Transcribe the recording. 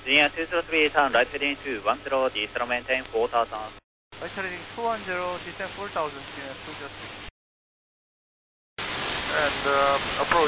Linear 203, turn right heading 210, descend maintain 4000. Right heading 210, descend 4000, Linear 203. And approach